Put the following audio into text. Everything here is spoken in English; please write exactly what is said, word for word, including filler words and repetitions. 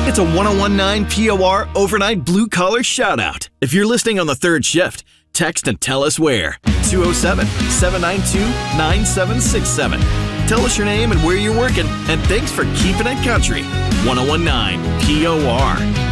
It's a ten nineteen P O R overnight blue collar shout out. If you're listening on the third shift, text and tell us where. two oh seven, seven nine two, nine seven six seven. Tell us your name and where you're working, and thanks for keeping it country. ten nineteen P O R.